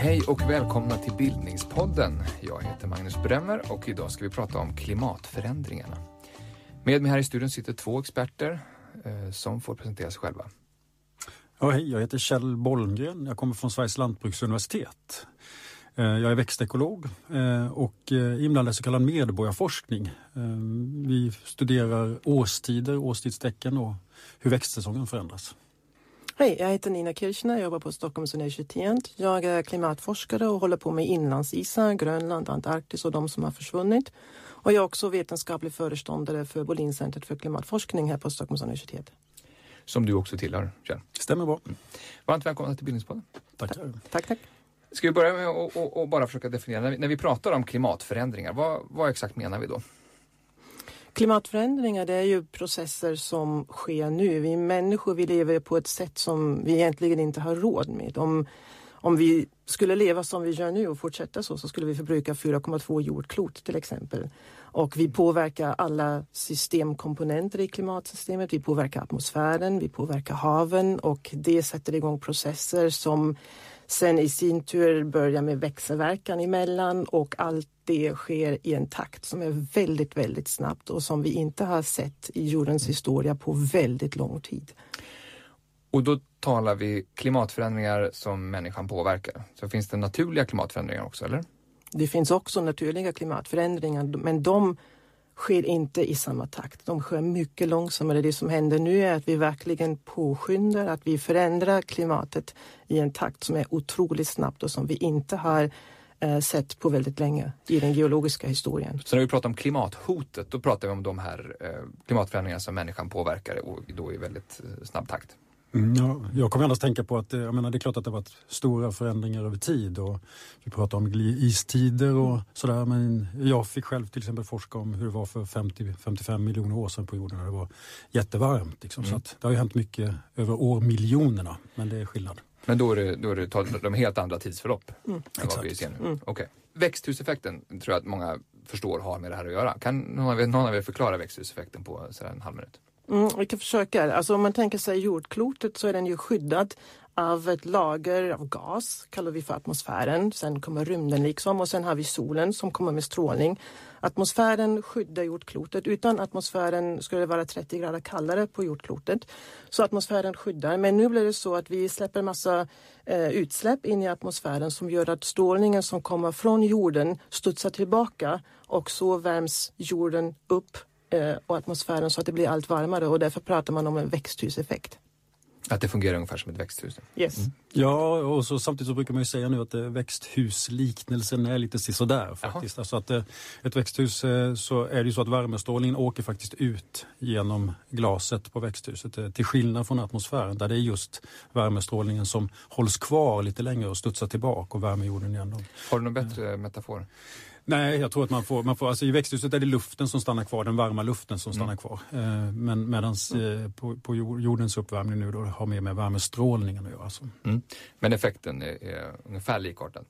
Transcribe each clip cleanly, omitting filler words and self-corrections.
Hej och välkomna till Bildningspodden. Jag heter Magnus Bremmer och idag ska vi prata om klimatförändringarna. Med mig här i studion sitter två experter som får presentera sig själva. Ja, hej, jag heter Kjell Bollengren. Jag kommer från Sveriges lantbruksuniversitet. Jag är växtekolog och inblandad i så kallad medborgarforskning. Vi studerar årstider, årstidstecken och hur växtsäsongen förändras. Hej, jag heter Nina Kirchner, jag jobbar på Stockholms universitet. Jag är klimatforskare och håller på med inlandsisar, Grönland, Antarktis och de som har försvunnit. Och jag är också vetenskaplig föreståndare för Bohlin-centret för klimatforskning här på Stockholms universitet. Som du också tillhör, Kjell. Stämmer bra. Varmt välkomna till Bildningspodden. Tack. Ska vi börja med att bara försöka definiera, när vi pratar om klimatförändringar, vad exakt menar vi då? Klimatförändringar, det är ju processer som sker nu. Vi människor, vi lever på ett sätt som vi egentligen inte har råd med. Om vi skulle leva som vi gör nu och fortsätta så skulle vi förbruka 4,2 jordklot till exempel. Och vi påverkar alla systemkomponenter i klimatsystemet. Vi påverkar atmosfären, vi påverkar haven och det sätter igång processer som sen i sin tur börjar med växelverkan emellan och allt det sker i en takt som är väldigt, väldigt snabbt och som vi inte har sett i jordens historia på väldigt lång tid. Och då talar vi klimatförändringar som människan påverkar. Så finns det naturliga klimatförändringar också, eller? Det finns också naturliga klimatförändringar, men de sker inte i samma takt. De sker mycket långsammare. Det som händer nu är att vi verkligen påskyndar, att vi förändrar klimatet i en takt som är otroligt snabbt och som vi inte har sett på väldigt länge i den geologiska historien. Så när vi pratar om klimathotet, då pratar vi om de här klimatförändringarna som människan påverkar och då i väldigt snabb takt. Ja, jag kommer endast tänka på att det är klart att det har varit stora förändringar över tid och vi pratar om istider och sådär, men jag fick själv till exempel forska om hur det var för 50-55 miljoner år sedan på jorden när det var jättevarmt. Liksom. Så att det har ju hänt mycket över årmiljonerna, men det är skillnad. Men då är det de helt andra tidsförlopp än vad vi ser nu. Okay. Växthuseffekten tror jag att många förstår har med det här att göra. Kan någon av er förklara växthuseffekten på sådär en halv minut? Vi kan försöka. Alltså om man tänker sig jordklotet så är den ju skyddad av ett lager av gas, kallar vi för atmosfären. Sen kommer rymden liksom och sen har vi solen som kommer med strålning. Atmosfären skyddar jordklotet. Utan atmosfären skulle det vara 30 grader kallare på jordklotet. Så atmosfären skyddar. Men nu blir det så att vi släpper massa utsläpp in i atmosfären som gör att strålningen som kommer från jorden studsar tillbaka och så värms jorden upp och atmosfären så att det blir allt varmare och därför pratar man om en växthuseffekt. Att det fungerar ungefär som ett växthus? Yes. Ja, och så, samtidigt så brukar man ju säga nu att växthusliknelsen är lite sådär faktiskt. Alltså att ett växthus så är det ju så att värmestrålningen åker faktiskt ut genom glaset på växthuset till skillnad från atmosfären där det är just värmestrålningen som hålls kvar lite längre och studsar tillbaka och värmer jorden igen. Har du någon bättre metafor? Nej, jag tror att man får alltså i växthuset är det luften som stannar kvar, den varma luften som stannar kvar. Men medans på jordens uppvärmning nu då har med värmestrålningen att göra. Alltså. Men effekten är ungefär likartad.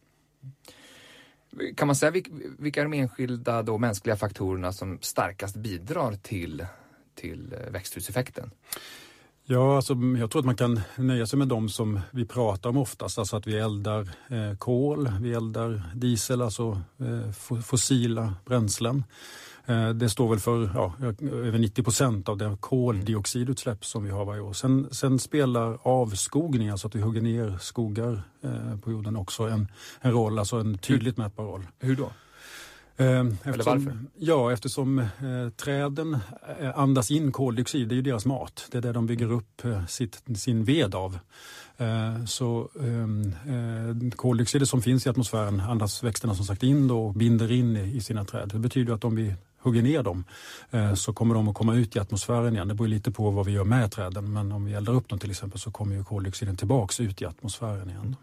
Kan man säga vilka är de enskilda då mänskliga faktorerna som starkast bidrar till växthuseffekten? Ja, alltså, jag tror att man kan nöja sig med dem som vi pratar om oftast. Alltså att vi eldar kol, vi eldar diesel, alltså fossila bränslen. Det står väl för över 90% av det koldioxidutsläpp som vi har varje år. Sen spelar avskogning, alltså att vi hugger ner skogar på jorden också en roll, alltså en tydligt mätbar roll. Hur då? Eller varför? Ja, eftersom träden andas in koldioxid, det är ju deras mat. Det är det de bygger upp sin ved av. Så koldioxidet som finns i atmosfären andas växterna som sagt in då och binder in i sina träd. Det betyder att om vi hugger ner dem så kommer de att komma ut i atmosfären igen. Det beror lite på vad vi gör med träden, men om vi eldar upp dem till exempel så kommer ju koldioxiden tillbaks ut i atmosfären igen.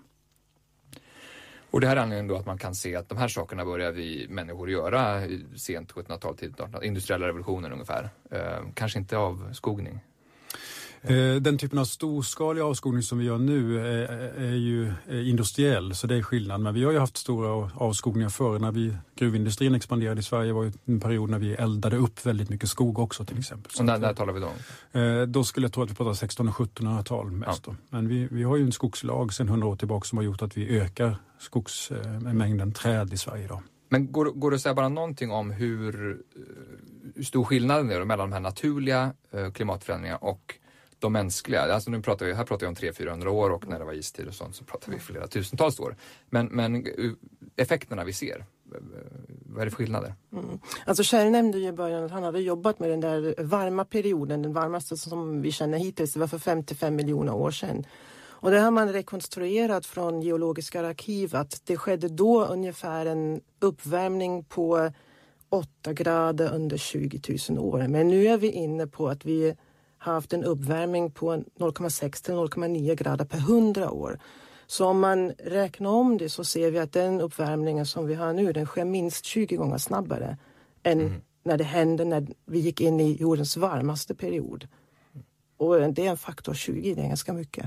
Och det här är anledningen då att man kan se att de här sakerna börjar vi människor göra i sent 1700-tal, tidigt 1800-tal, industriella revolutionen ungefär. Kanske inte avskogning. Den typen av storskalig avskogning som vi gör nu är ju industriell, så det är skillnad. Men vi har ju haft stora avskogningar före. När gruvindustrin expanderade i Sverige var ju en period när vi eldade upp väldigt mycket skog också till exempel. Och när talar vi då om? Då skulle jag tro att vi pratar 1600- och 1700-tal mest. Ja. Men vi har ju en skogslag sedan 100 år tillbaka som har gjort att vi ökar mängden träd i Sverige idag. Men går det att säga bara någonting om hur stor skillnaden är mellan de här naturliga klimatförändringarna och de mänskliga? Alltså här pratar vi om 300-400 år, och när det var istid och sånt så pratar vi flera tusentals år. Men effekterna vi ser, vad är det för skillnader? Alltså Kjell nämnde ju i början att han hade jobbat med den där varma perioden, den varmaste som vi känner hittills, det var för 55 miljoner år sedan. Och det har man rekonstruerat från geologiska arkiv att det skedde då ungefär en uppvärmning på 8 grader under 20 000 år. Men nu är vi inne på att vi har haft en uppvärmning på 0,6 till 0,9 grader per 100 år. Så om man räknar om det så ser vi att den uppvärmningen som vi har nu, den sker minst 20 gånger snabbare än när det hände när vi gick in i jordens varmaste period. Och det är en faktor 20, det är ganska mycket.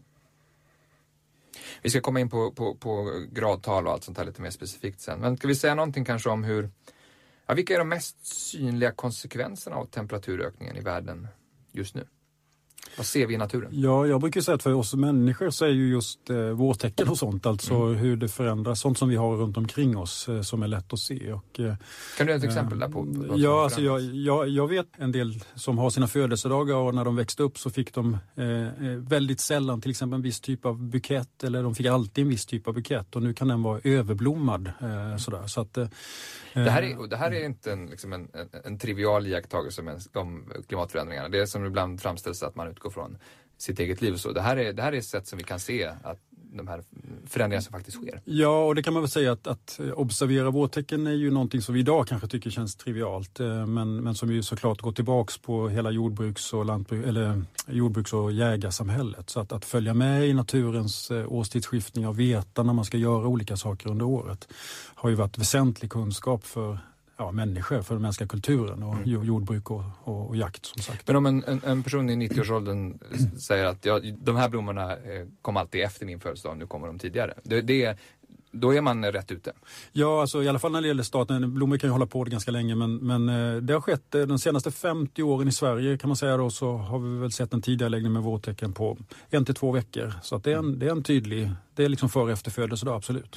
Vi ska komma in på gradtal och allt sånt här lite mer specifikt sen. Men ska vi säga någonting kanske om vilka är de mest synliga konsekvenserna av temperaturökningen i världen just nu? Vad ser vi i naturen? Ja, jag brukar säga att för oss människor så är ju just vårtecken och sånt, alltså hur det förändras, sånt som vi har runt omkring oss som är lätt att se. Och, kan du ge ett exempel där på? Ja, alltså jag vet en del som har sina födelsedagar, och när de växte upp så fick de väldigt sällan till exempel en viss typ av bukett, eller de fick alltid en viss typ av bukett, och nu kan den vara överblommad. Sådär. Så att, det här är inte en trivial iakttagelse om klimatförändringarna. Det är som ibland framställs att man utgår från sitt eget liv och så. Det här är ett sätt som vi kan se att de här förändringarna som faktiskt sker. Ja, och det kan man väl säga att observera vårtecken är ju någonting som vi idag kanske tycker känns trivialt, men som ju såklart går tillbaks på hela jordbruks- och jägarsamhället. Så att följa med i naturens årstidsskiftning och veta när man ska göra olika saker under året har ju varit väsentlig kunskap för människor, för den mänskliga kulturen och jordbruk och jakt som sagt. Men om en person i 90-årsåldern säger att de här blommorna kom alltid efter min födelsedag, nu kommer de tidigare. Då är man rätt ute. Ja, alltså i alla fall när det gäller staten. Blommor kan ju hålla på det ganska länge, men det har skett de senaste 50 åren i Sverige kan man säga då, så har vi väl sett en tidigareläggning med vårtecken på 1 till 2 veckor. Så att det är en tydlig, det är liksom före efter födelsedag, absolut.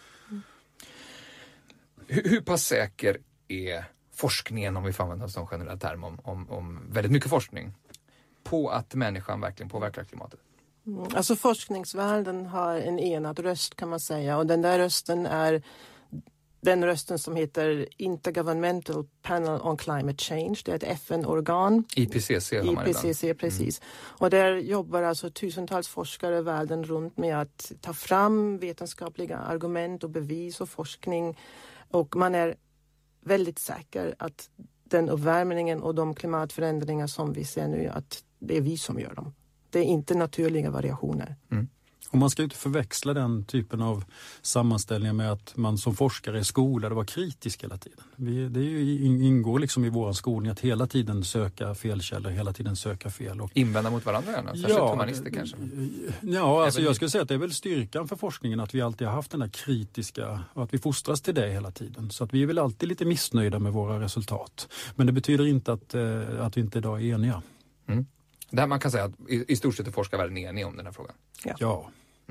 Hur pass säker är forskningen, om vi får använda en sån generell term om väldigt mycket forskning, på att människan verkligen påverkar klimatet? Alltså forskningsvärlden har en enad röst kan man säga, och den där rösten är den rösten som heter Intergovernmental Panel on Climate Change. Det är ett FN-organ. IPCC har man IPCC, precis. Och där jobbar alltså tusentals forskare världen runt med att ta fram vetenskapliga argument och bevis och forskning. Och man är väldigt säker att den uppvärmningen och de klimatförändringar som vi ser nu, att det är vi som gör dem. Det är inte naturliga variationer. Och man ska inte förväxla den typen av sammanställningar med att man som forskare är skolad och vara kritisk hela tiden. Det ingår liksom i vår skolning att hela tiden söka felkällor, hela tiden söka fel. Och invända mot varandra gärna, särskilt humanister kanske. Ja, alltså jag skulle säga att det är väl styrkan för forskningen att vi alltid har haft den här kritiska, och att vi fostras till det hela tiden. Så att vi är väl alltid lite missnöjda med våra resultat. Men det betyder inte att vi inte idag är eniga. Det här man kan säga att i stort sett är forskarvärlden enig om den här frågan. Ja.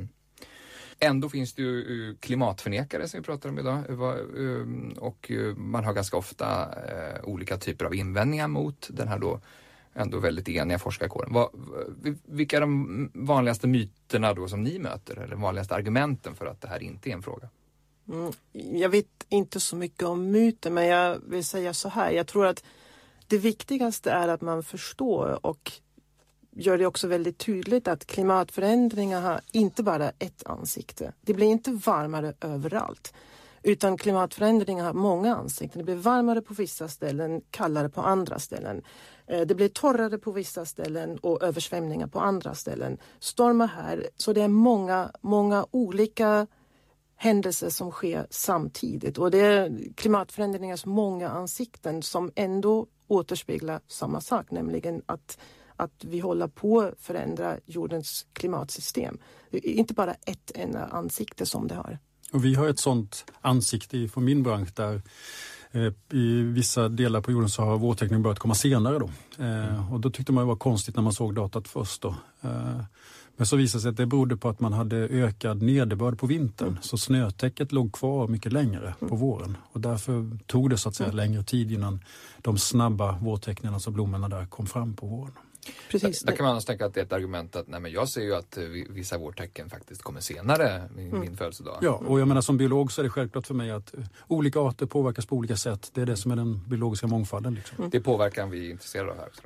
Ändå finns det ju klimatförnekare som vi pratar om idag, och man har ganska ofta olika typer av invändningar mot den här då ändå väldigt eniga forskarkåren. Vilka är de vanligaste myterna då som ni möter, eller de vanligaste argumenten för att det här inte är en fråga? Jag vet inte så mycket om myter, men jag vill säga så här. Jag tror att det viktigaste är att man förstår och gör det också väldigt tydligt att klimatförändringar har inte bara ett ansikte. Det blir inte varmare överallt, utan klimatförändringar har många ansikten. Det blir varmare på vissa ställen, kallare på andra ställen. Det blir torrare på vissa ställen och översvämningar på andra ställen. Stormar här, så det är många olika händelser som sker samtidigt. Och det är klimatförändringars många ansikten som ändå återspeglar samma sak, nämligen att vi håller på att förändra jordens klimatsystem. Det är inte bara ett enda ansikte som det har. Och vi har ett sådant ansikte från min bransch där i vissa delar på jorden så har vårteckningen börjat komma senare då. Och då tyckte man det var konstigt när man såg datat först då. Men så visade sig att det berodde på att man hade ökad nederbörd på vintern. Så snötäcket låg kvar mycket längre på våren. Och därför tog det så att säga längre tid innan de snabba vårtecknen, alltså blommorna där, kom fram på våren. Precis. Där kan man annars tänka att det är ett argument att nej, men jag ser ju att vissa vårtecken faktiskt kommer senare i min födelsedag. Ja, och jag menar som biolog så är det självklart för mig att olika arter påverkas på olika sätt. Det är det som är den biologiska mångfalden. Liksom. Det är påverkan vi är intresserade av här också.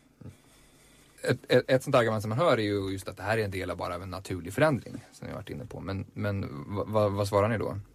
Ett sånt argument som man hör är ju just att det här är en del av bara en naturlig förändring som jag har varit inne på. Men vad svarar ni då?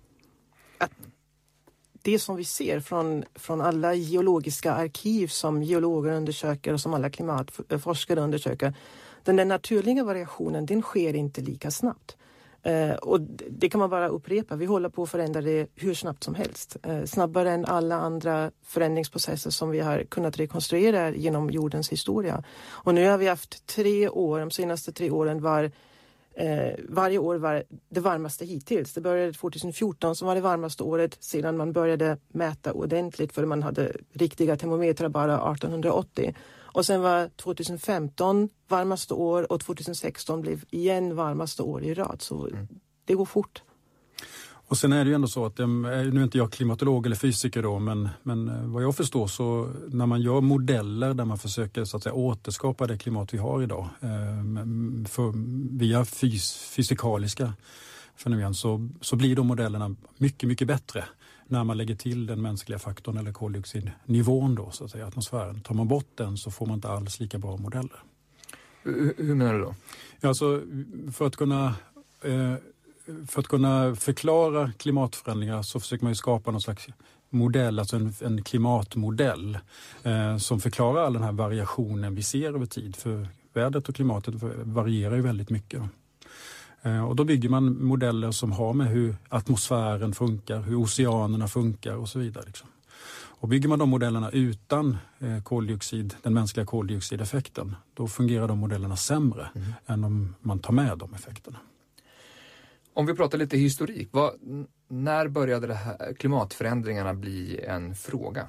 Det som vi ser från alla geologiska arkiv som geologer undersöker och som alla klimatforskare undersöker, den där naturliga variationen, den sker inte lika snabbt. Och det kan man bara upprepa. Vi håller på att förändra det hur snabbt som helst. Snabbare än alla andra förändringsprocesser som vi har kunnat rekonstruera genom jordens historia. Och nu har vi haft 3 år, de senaste 3 åren varje år var det varmaste hittills. Det började 2014 som var det varmaste året sedan man började mäta ordentligt, för man hade riktiga termometrar bara 1880. Och sen var 2015 varmaste år och 2016 blev igen varmaste år i rad. Så det går fort. Och sen är det ju ändå så att, nu är inte jag klimatolog eller fysiker då, men vad jag förstår så när man gör modeller där man försöker så att säga återskapa det klimat vi har idag via fysikaliska fenomen så blir de modellerna mycket, mycket bättre när man lägger till den mänskliga faktorn eller koldioxidnivån då, så att säga, atmosfären. Tar man bort den så får man inte alls lika bra modeller. Hur menar du då? Ja, alltså för att kunna förklara klimatförändringar så försöker man ju skapa någon slags modell, alltså en klimatmodell som förklarar all den här variationen vi ser över tid. För vädret och klimatet varierar ju väldigt mycket. Och då bygger man modeller som har med hur atmosfären funkar, hur oceanerna funkar och så vidare. Liksom. Och bygger man de modellerna utan den mänskliga koldioxideffekten, då fungerar de modellerna sämre än om man tar med de effekterna. Om vi pratar lite historik, när började det här klimatförändringarna bli en fråga?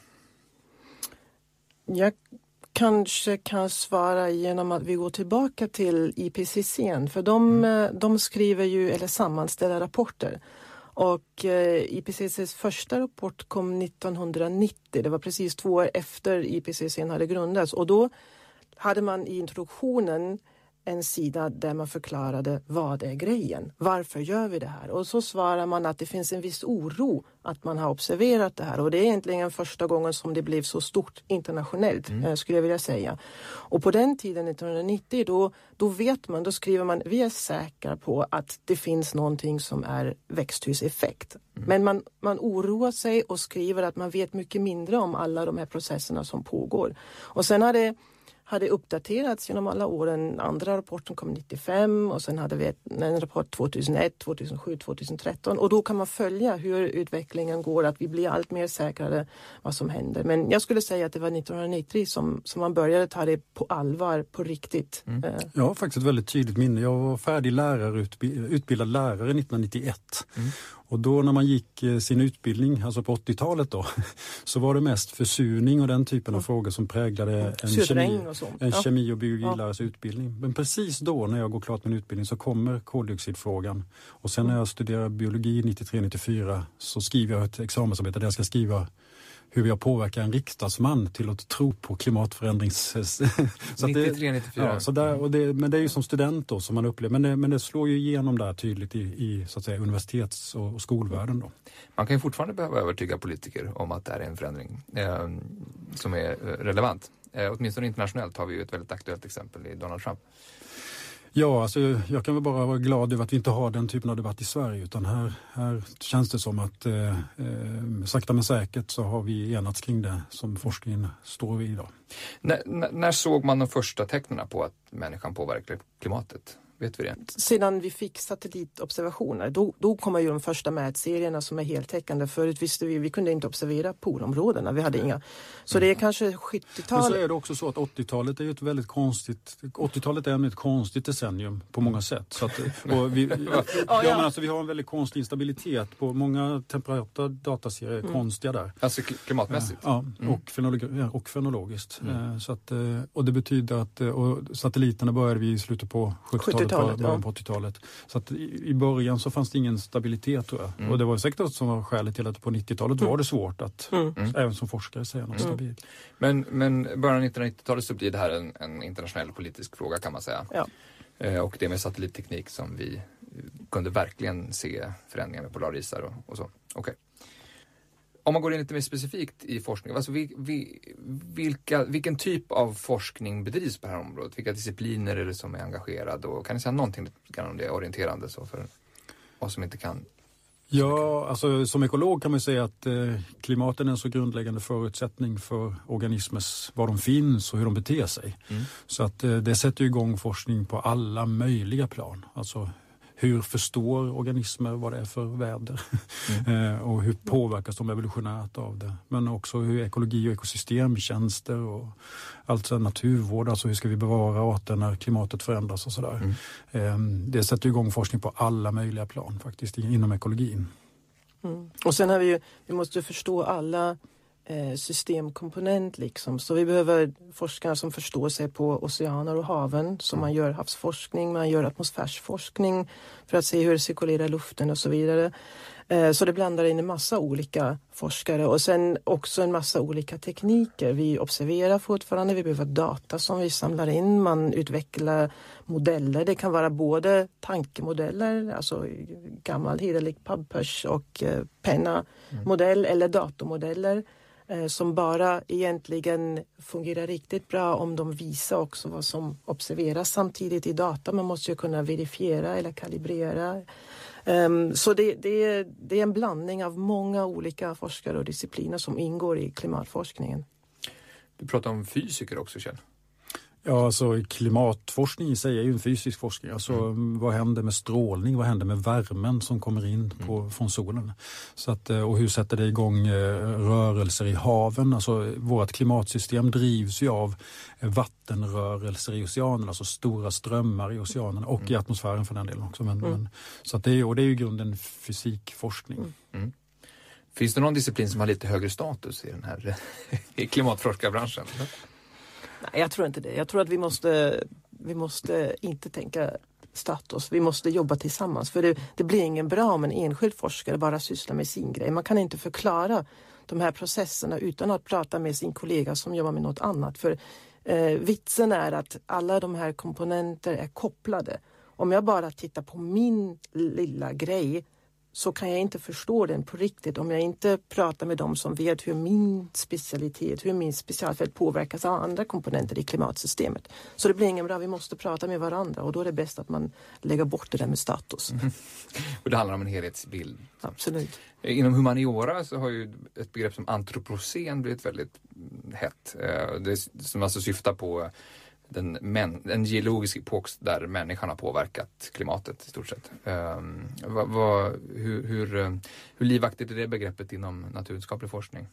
Jag kanske kan svara genom att vi går tillbaka till IPCC, för de skriver ju eller sammanställer rapporter. Och IPCCs första rapport kom 1990, det var precis 2 år efter IPCC hade grundats. Och då hade man i introduktionen en sida där man förklarade vad är grejen, varför gör vi det här? Och så svarar man att det finns en viss oro att man har observerat det här, och det är egentligen första gången som det blev så stort internationellt skulle jag vilja säga. Och på den tiden 1990 då vet man, då skriver man vi är säkra på att det finns någonting som är växthuseffekt. Men man oroar sig och skriver att man vet mycket mindre om alla de här processerna som pågår. Och sen hade uppdaterats genom alla åren. Andra rapporten kom 95 och sen hade vi en rapport 2001, 2007, 2013. Och då kan man följa hur utvecklingen går, att vi blir allt mer säkrare vad som händer. Men jag skulle säga att det var 1990 som man började ta det på allvar, på riktigt. Jag har faktiskt ett väldigt tydligt minne. Jag var färdig utbildad lärare 1991. Och då när man gick sin utbildning, alltså på 80-talet då, så var det mest försurning och den typen av frågor som präglade en kemi- och biologilärares utbildning. Men precis då när jag går klart min utbildning så kommer koldioxidfrågan. Och sen när jag studerar biologi 93-94 så skriver jag ett examensarbete där jag ska skriva hur jag påverkar en riksdagsman till att tro på klimatförändrings... 93-94. Men det är ju som student då som man upplever. Men det slår ju igenom där tydligt i så att säga, universitets- och skolvärlden då. Man kan ju fortfarande behöva övertyga politiker om att det är en förändring som är relevant. Åtminstone internationellt har vi ju ett väldigt aktuellt exempel i Donald Trump. Ja, alltså jag kan väl bara vara glad över att vi inte har den typen av debatt i Sverige, utan här känns det som att sakta men säkert så har vi enats kring det som forskningen står vid idag. När såg man de första tecknen på att människan påverkar klimatet? Vet vi det? Sedan vi fick satellitobservationer, då kommer ju de första mätserierna som är heltäckande. Förut visste vi kunde inte observera polområdena, vi hade inga. Så det är kanske 70-talet. Men så är det också så att 80-talet är ju ett väldigt konstigt, 80-talet är ett konstigt decennium på många sätt. Så att, och vi har en väldigt konstig instabilitet på många temperata dataserier, konstiga där. Alltså klimatmässigt? Ja, och fenologiskt. Så att, och det betyder att och satelliterna började vi i slutet på 70-talet, början på 80-talet. Så att i början så fanns det ingen stabilitet, tror jag. Och det var säkert också som var skälet till att på 90-talet var det svårt att även som forskare säga något stabilt. Men början av 1990-talet så blir det här en internationell politisk fråga, kan man säga. Ja. Och det med satellitteknik som vi kunde verkligen se förändringar med polarisar och så. Okej. Om man går in lite mer specifikt i forskning, alltså vilken typ av forskning bedrivs på det här området? Vilka discipliner är det som är engagerade? Och kan ni säga någonting om det orienterande så för vad som inte kan? Ja, alltså som ekolog kan man säga att klimatet är en så grundläggande förutsättning för organismers, var de finns och hur de beter sig. Så att det sätter igång forskning på alla möjliga plan. Alltså hur förstår organismer vad det är för väder och hur påverkas de evolutionärt av det. Men också hur ekologi och ekosystemtjänster och alltså naturvård, alltså hur ska vi bevara arter när klimatet förändras och sådär. Det sätter igång forskning på alla möjliga plan faktiskt inom ekologin. Och sen har vi måste förstå alla systemkomponent liksom. Så vi behöver forskare som förstår sig på oceaner och haven. Så man gör havsforskning, man gör atmosfärsforskning för att se hur det cirkulerar luften och så vidare. Så det blandar in en massa olika forskare och sen också en massa olika tekniker. Vi observerar fortfarande, vi behöver data som vi samlar in. Man utvecklar modeller. Det kan vara både tankemodeller, alltså gammal hederlig pappers och penna-modell eller datormodeller som bara egentligen fungerar riktigt bra om de visar också vad som observeras samtidigt i data. Man måste ju kunna verifiera eller kalibrera. Så det är en blandning av många olika forskare och discipliner som ingår i klimatforskningen. Du pratar om fysiker också, Kjell. Ja, alltså klimatforskning i sig är ju en fysisk forskning. Alltså vad händer med strålning, vad händer med värmen som kommer in från solen? Så att, och hur sätter det igång rörelser i haven? Alltså vårt klimatsystem drivs ju av vattenrörelser i oceanerna, alltså stora strömmar i oceanerna och i atmosfären för den delen också. Så att det är ju i grunden fysikforskning. Finns det någon disciplin som har lite högre status i den här i klimatforskarbranschen? Nej, jag tror inte det. Jag tror att vi måste inte tänka status. Vi måste jobba tillsammans. För det blir ingen bra om en enskild forskare bara sysslar med sin grej. Man kan inte förklara de här processerna utan att prata med sin kollega som jobbar med något annat. För vitsen är att alla de här komponenter är kopplade. Om jag bara tittar på min lilla grej så kan jag inte förstå den på riktigt om jag inte pratar med dem som vet hur min specialitet, hur min specialfält påverkas av andra komponenter i klimatsystemet. Så det blir ingen bra, vi måste prata med varandra och då är det bäst att man lägger bort det där med status. Och det handlar om en helhetsbild. Absolut. Inom humaniora så har ju ett begrepp som antropocen blivit väldigt hett. Det som alltså syftar på en geologisk epok där människan har påverkat klimatet i stort sett. Hur livaktigt är det begreppet inom naturvetenskaplig forskning?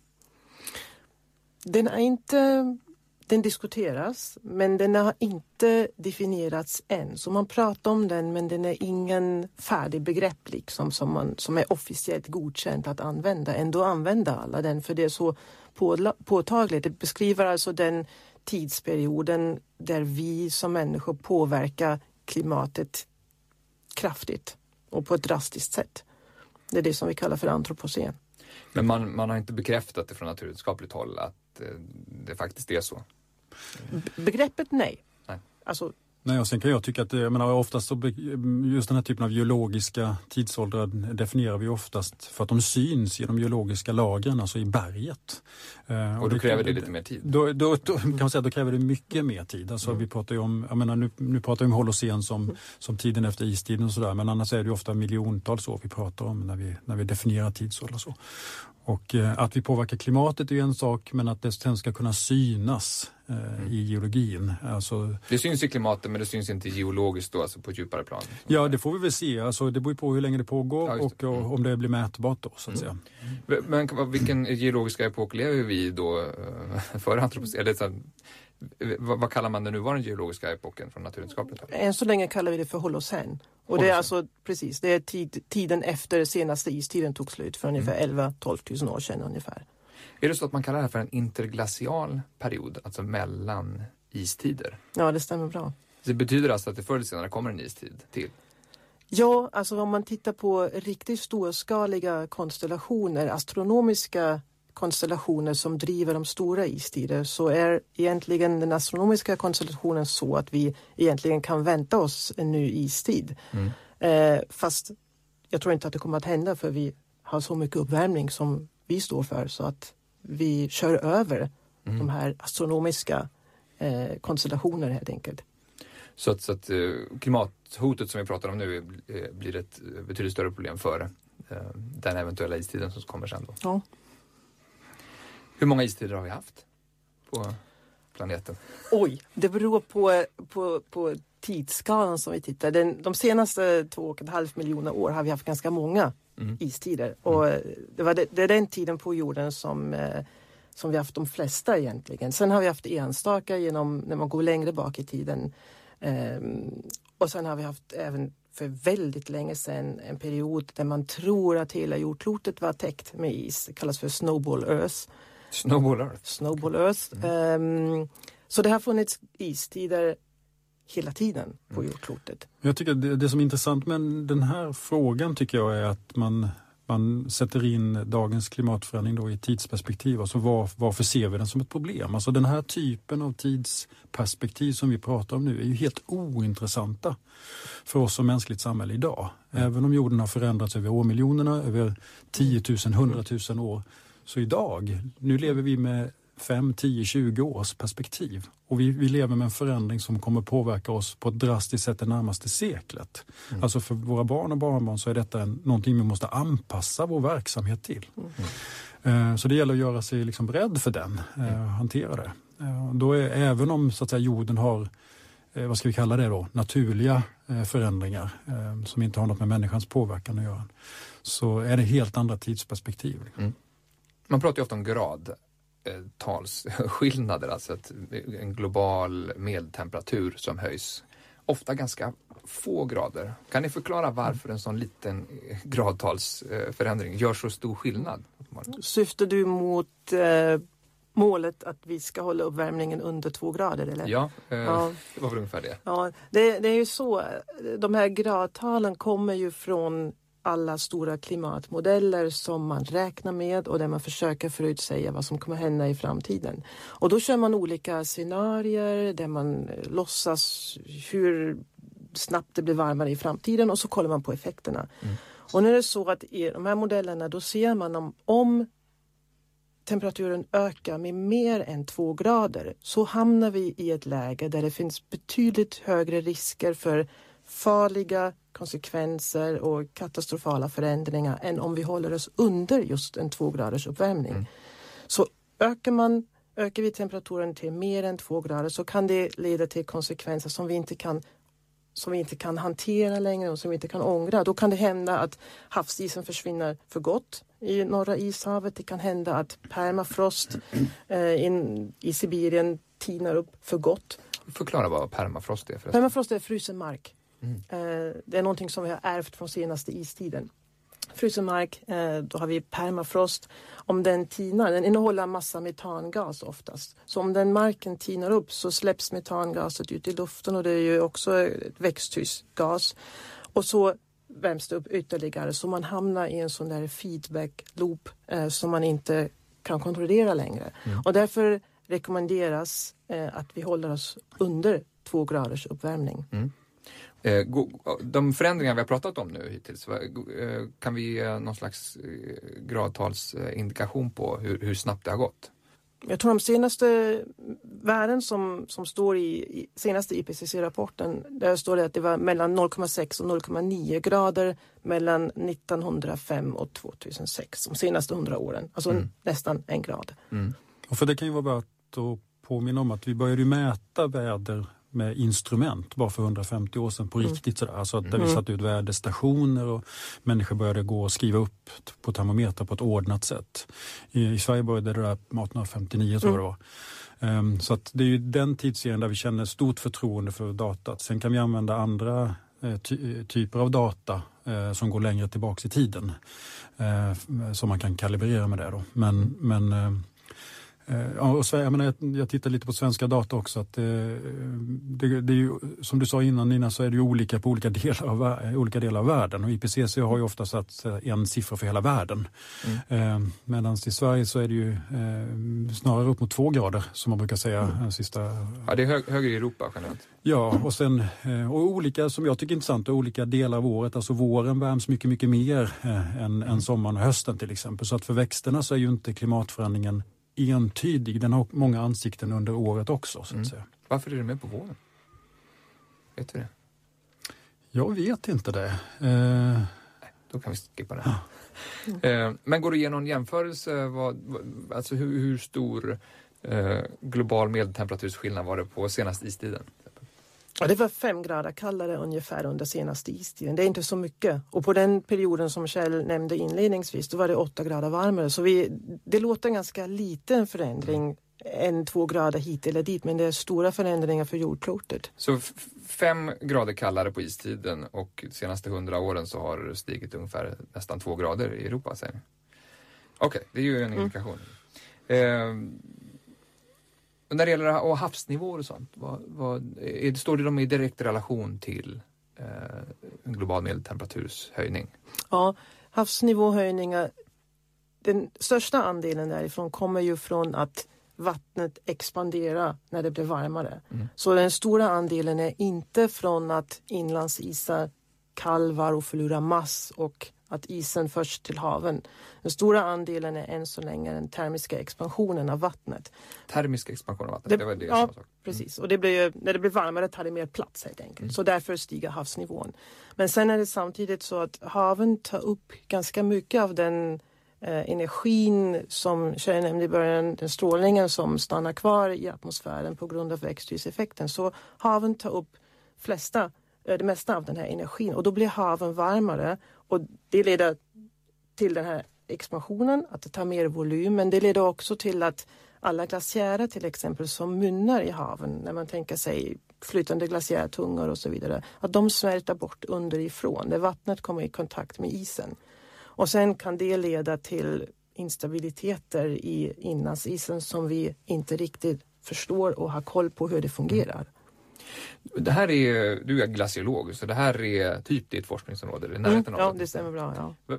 Den diskuteras, men den har inte definierats än. Så man pratar om den, men den är ingen färdig begrepp liksom, som är officiellt godkänt att använda. Ändå använder alla den, för det är så påtagligt. Det beskriver alltså den tidsperioden där vi som människor påverkar klimatet kraftigt och på ett drastiskt sätt. Det är det som vi kallar för antropocen. Men man har inte bekräftat det från naturvetenskapligt håll att det faktiskt är så? Begreppet nej. Alltså, Nej, och sen kan jag tycka att oftast så just den här typen av geologiska tidsåldrar definierar vi oftast för att de syns i de geologiska lagren, alltså i berget. Och då kräver det lite mer tid? Då kan man säga att då kräver det mycket mer tid. Alltså vi pratar ju om, nu pratar vi om Holocen som tiden efter istiden och sådär, men annars är det ju ofta miljontals år vi pratar om när vi definierar tidsåldrar så. Och att vi påverkar klimatet är ju en sak, men att det sen ska kunna synas i geologin. Alltså, det syns i klimatet, men det syns inte geologiskt då, alltså på ett djupare plan. Ja, det får vi väl se. Alltså, det beror på hur länge det pågår och om det blir mätbart då, så att säga. Men vilken geologiska epok lever vi då före antropocen? Eller vad kallar man den nuvarande geologiska epoken från naturvetenskapligt håll? Än så länge kallar vi det för Holocen. Och det är alltså precis, det är tiden efter senaste istiden tog slut för ungefär 11-12 000 år sedan ungefär. Är det så att man kallar det här för en interglacial period, alltså mellan istider? Ja, det stämmer bra. Det betyder alltså att det förr eller senare kommer en istid till? Ja, alltså om man tittar på riktigt storskaliga konstellationer, astronomiska konstellationer som driver de stora istider, så är egentligen den astronomiska konstellationen så att vi egentligen kan vänta oss en ny istid. Fast jag tror inte att det kommer att hända, för vi har så mycket uppvärmning som vi står för, så att vi kör över de här astronomiska konstellationer helt enkelt. Så att klimathotet som vi pratar om nu blir ett betydligt större problem för den eventuella istiden som kommer sen då? Ja. Hur många istider har vi haft på planeten? Oj, det beror på tidsskalan som vi tittar. De senaste 2,5 miljoner år har vi haft ganska många istider. Och det är den tiden på jorden som vi haft de flesta egentligen. Sen har vi haft enstaka när man går längre bak i tiden. Och sen har vi haft även för väldigt länge sedan en period där man tror att hela jordklotet var täckt med is. Det kallas för Snowball Earth. Snowball Earth. Så det har funnits istider hela tiden på jordklotet. Jag tycker det som är intressant med den här frågan tycker jag är att man sätter in dagens klimatförändring då i tidsperspektiv. Alltså varför ser vi den som ett problem? Alltså den här typen av tidsperspektiv som vi pratar om nu är ju helt ointressanta för oss som mänskligt samhälle idag. Även om jorden har förändrats över årmiljonerna, över 10 000, 100 000 år. Så idag, nu lever vi med 5, 10, 20 års perspektiv. Och vi lever med en förändring som kommer påverka oss på ett drastiskt sätt det närmaste seklet. Alltså för våra barn och barnbarn så är detta någonting vi måste anpassa vår verksamhet till. Så det gäller att göra sig liksom beredd för den, hantera det. Då är, även om så att säga, jorden har, vad ska vi kalla det då, naturliga förändringar som inte har något med människans påverkan att göra, så är det helt andra tidsperspektiv. Man pratar ju ofta om gradtalsskillnader, alltså en global medeltemperatur som höjs. Ofta ganska få grader. Kan ni förklara varför en sån liten gradtalsförändring gör så stor skillnad? Syftar du mot målet att vi ska hålla uppvärmningen under 2 grader? Eller? Ja, det var väl ungefär det. Ja, det är ju så. De här gradtalen kommer ju från alla stora klimatmodeller som man räknar med och där man försöker förutsäga vad som kommer hända i framtiden. Och då kör man olika scenarier där man låtsas hur snabbt det blir varmare i framtiden och så kollar man på effekterna. Och nu är det så att i de här modellerna då ser man om temperaturen ökar med mer än 2 grader så hamnar vi i ett läge där det finns betydligt högre risker för farliga konsekvenser och katastrofala förändringar än om vi håller oss under just en 2 graders uppvärmning. Så ökar vi temperaturen till mer än 2 grader så kan det leda till konsekvenser som vi inte kan hantera längre och som vi inte kan ångra. Då kan det hända att havsisen försvinner för gott i norra ishavet. Det kan hända att permafrost i Sibirien tinar upp för gott. Förklara vad permafrost är förresten. Permafrost är frusen mark. Det är någonting som vi har ärvt från senaste istiden. Frusen mark, då har vi permafrost. Om den tinar, den innehåller en massa metangas oftast. Så om den marken tinar upp så släpps metangaset ut i luften och det är ju också ett växthusgas. Och så värms det upp ytterligare så man hamnar i en sån där feedback loop som man inte kan kontrollera längre. Och därför rekommenderas att vi håller oss under 2 graders uppvärmning. De förändringar vi har pratat om nu hittills, kan vi ge någon slags gradtalsindikation på hur snabbt det har gått? Jag tror de senaste värden som står i senaste IPCC-rapporten, där står det att det var mellan 0,6 och 0,9 grader mellan 1905 och 2006, de senaste 100 åren. Alltså nästan 1 grad. Och för det kan ju vara bra att påminna om att vi började mäta väder med instrument bara för 150 år sedan på riktigt sådär. Alltså där vi satt ut väderstationer och människor började gå och skriva upp på termometrar på ett ordnat sätt. I Sverige började det där 1859 tror jag det var. Så att det är ju den tidsserien där vi känner stort förtroende för datat. Sen kan vi använda andra typer av data som går längre tillbaka i tiden. Som man kan kalibrera med det då. Men ja, och jag menar, jag tittar lite på svenska data också. Att det är ju, som du sa innan Nina, så är det ju olika på olika delar av världen. Och IPCC har ju ofta satt en siffra för hela världen. Medan i Sverige så är det ju snarare upp mot 2 grader som man brukar säga. Sista... Ja, det är högre i Europa generellt. Ja, och sen och olika, som jag tycker är intressant, olika delar av året. Alltså våren värms mycket, mycket mer än sommaren och hösten till exempel. Så att för växterna så är ju inte klimatförändringen entydig. Den har många ansikten under året också. Så att säga. Varför är du med på våren? Vet du det? Jag vet inte det. Då kan vi skippa det. Men går du igenom en jämförelse? Alltså hur stor global medeltemperatursskillnad var det på senaste istiden? Ja, det var 5 grader kallare ungefär under senaste istiden. Det är inte så mycket. Och på den perioden som Kjell nämnde inledningsvis, då var det 8 grader varmare. Så det låter en ganska liten förändring, 1-2 grader hit eller dit, men det är stora förändringar för jordklotet. Så 5 grader kallare på istiden och de senaste 100 åren så har det stigit ungefär nästan 2 grader i Europa, säger ni? Okej, det är ju en indikation. När det gäller havsnivåer och sånt, står det de i direkt relation till en global medeltemperatushöjning? Ja, havsnivåhöjningar, den största andelen därifrån kommer ju från att vattnet expanderar när det blir varmare. Så den stora andelen är inte från att inlandsisar kalvar och förlorar mass och att isen förs till haven. Den stora andelen är än så länge den termiska expansionen av vattnet. Termisk expansion av vattnet, det var det ja, som sak. Precis. Och det blir, när det blir varmare tar det mer plats helt enkelt. Så därför stiger havsnivån. Men sen är det samtidigt så att haven tar upp ganska mycket av den energin som Kjell nämnde i början, den strålningen som stannar kvar i atmosfären på grund av växthuseffekten. Så haven tar upp det mesta av den här energin och då blir haven varmare och det leder till den här expansionen, att det tar mer volym, men det leder också till att alla glaciärer till exempel som mynnar i haven, när man tänker sig flytande glaciärtungor och så vidare, att de smälter bort underifrån när vattnet kommer i kontakt med isen. Och sen kan det leda till instabiliteter i inlandsisen som vi inte riktigt förstår och har koll på hur det fungerar. Det här du är glaciolog, så det här är typ ditt forskningsområde. Ja, det stämmer bra. Ja.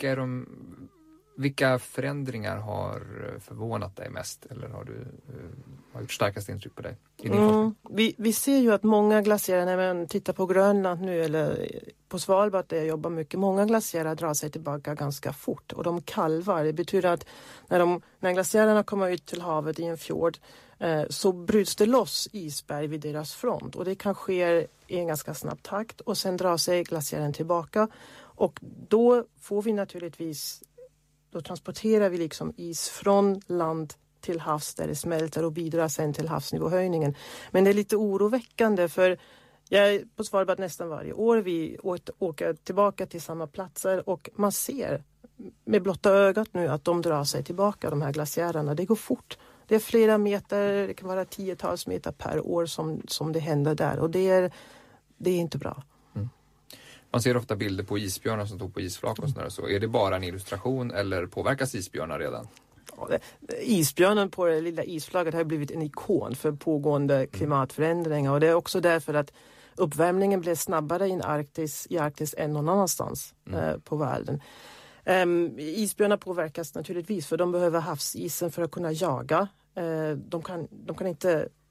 Vilka förändringar har förvånat dig mest eller har gjort starkast intryck på dig i din forskning? Vi ser ju att många glaciärer, när man tittar på Grönland nu eller på Svalbard där jag jobbar mycket, många glaciärer drar sig tillbaka ganska fort och de kalvar. Det betyder att när glaciärerna kommer ut till havet i en fjord så bryts det loss isberg vid deras front och det kan ske i en ganska snabb takt och sen drar sig glaciären tillbaka och då får vi naturligtvis, då transporterar vi liksom is från land till havs där det smälter och bidrar sen till havsnivåhöjningen. Men det är lite oroväckande för jag är på Svalbard nästan varje år. Vi åker tillbaka till samma platser och man ser med blotta ögat nu att de drar sig tillbaka, de här glaciärerna. Det går fort. Det är flera meter, det kan vara 10-tals meter per år som det händer där och det är inte bra. Man ser ofta bilder på isbjörnar som står på isflak och sådär. Så är det bara en illustration eller påverkas isbjörnar redan? Isbjörnen på det lilla isflaket har blivit en ikon för pågående klimatförändringar och det är också därför att uppvärmningen blev snabbare i Arktis än någon annanstans på världen. Isbjörnar påverkas naturligtvis för de behöver havsisen för att kunna jaga. De kan inte